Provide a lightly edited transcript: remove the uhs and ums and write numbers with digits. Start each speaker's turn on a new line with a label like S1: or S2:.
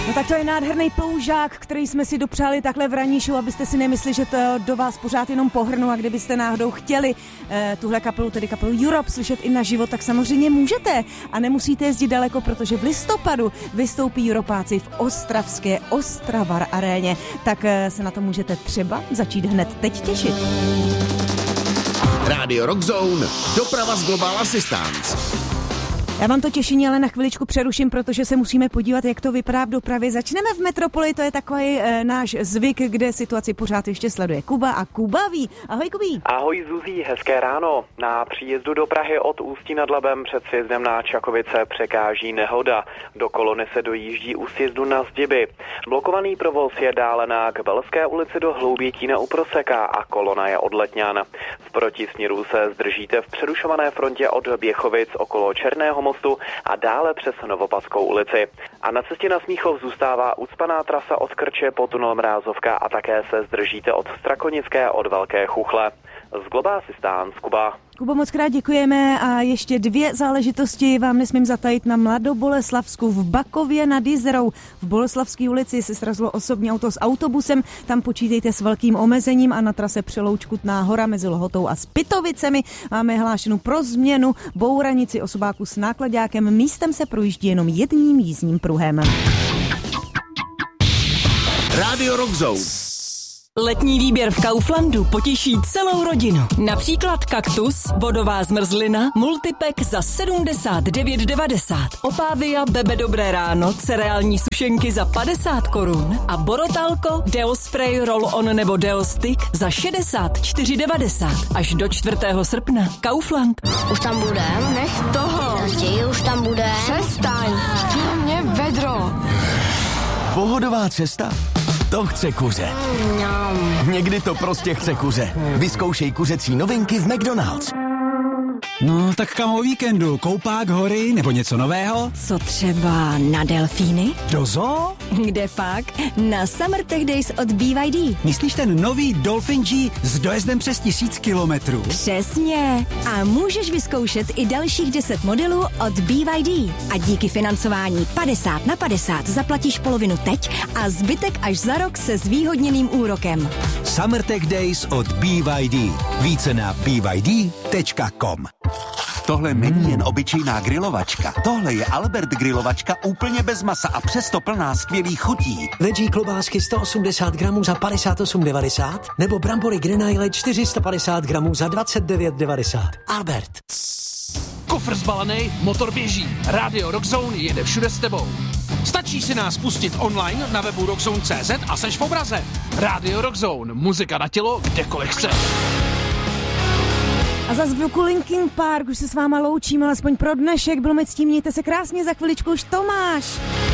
S1: No tak to je nádherný ploužák, který jsme si dopřáli takhle v ranní show, abyste si nemysleli, že to do vás pořád jenom pohrnu, a kdybyste náhodou chtěli tuhle kapelu, tedy kapelu Europe, slyšet i naživo, tak samozřejmě můžete a nemusíte jezdit daleko, protože v listopadu vystoupí Europáci v ostravské Ostravar aréně, tak se na to můžete třeba začít hned teď těšit.
S2: Radio Rock Zone, doprava z Global Assistance.
S1: Já vám to těšení ale na chviličku přeruším, protože se musíme podívat, jak to vypadá v dopravě. Začneme v metropoli, to je takový náš zvyk, kde situaci pořád ještě sleduje Kuba a Kuba ví. Ahoj Kubí.
S3: Ahoj Zuzí, hezké ráno. Na příjezdu do Prahy od Ústí nad Labem před sjezdem na Čakovice překáží nehoda. Do kolony se dojíždí u sjezdu na Zdiby. Blokovaný provoz je dále na Kbelské ulici do Hloubětína u Proseka a kolona je od Letňan. V protisměru se zdržíte v přerušované frontě od Běchovic okolo Černého mostu a dále přes Novopadskou ulici. A na cestě na Smíchov zůstává ucpaná trasa od Krče po tunel Mrázovka a také se zdržíte od Strakonické od Velké Chuchle. Z Global Assistance, Kuba.
S1: Kubo, moc krát děkujeme a ještě dvě záležitosti vám nesmím zatajit. Na Mladoboleslavsku v Bakově nad Jizerou v Boleslavské ulici se srazilo osobní auto s autobusem. Tam počítejte s velkým omezením a na trase Přelouč Kutná Hora mezi Lhotou a Spitovicemi máme hlášenu pro změnu bouranici osobáku s náklaďákem. Místem se projíždí jenom jedním jízdním pruhem.
S2: Radio Rock Zone.
S4: Letní výběr v Kauflandu potěší celou rodinu. Například kaktus, vodová zmrzlina, multipack za 79,90. Opávia Bebe Dobré ráno, cereální sušenky za 50 korun a Borotalko, Deo Spray, Roll-on nebo Deo Stick za 64,90. Až do 4. srpna. Kaufland.
S5: Už tam budem?
S6: Nech toho.
S5: Už tam budem?
S6: Přestaň. Chtěl mě vedro.
S7: Pohodová cesta? To chce kuře. Někdy to prostě chce kuře. Vyzkoušej kuřecí novinky v McDonald's.
S8: No, tak kam o víkendu? Koupák, hory nebo něco nového?
S4: Co třeba na delfíny?
S8: Do zoo?
S4: Kde pak? Na Summer Tech Days od BYD.
S8: Myslíš ten nový Dolphin G s dojezdem přes 1000 kilometrů?
S4: Přesně. A můžeš vyzkoušet i dalších 10 modelů od BYD. A díky financování 50/50 zaplatíš polovinu teď a zbytek až za rok se zvýhodněným úrokem.
S7: Summer Tech Days od BYD. Více na byd.com.
S9: Tohle není jen obyčejná grilovačka. Tohle je Albert grilovačka úplně bez masa a přesto plná skvělých chutí.
S10: Veggie klobásky 180 gramů za 58,90 nebo brambory Grenaille 450 gramů za 29,90. Albert.
S11: Kufr zbalený, motor běží. Radio Rock Zone jede všude s tebou. Stačí si nás pustit online na webu rockzone.cz a seš v obraze. Radio Rock Zone, muzika na tělo, kdekoliv chceš.
S1: A za zvuku Linkin Park už se s váma loučím, alespoň pro dnešek. Bylo mi ctí, mějte se krásně, za chviličku už Tomáš.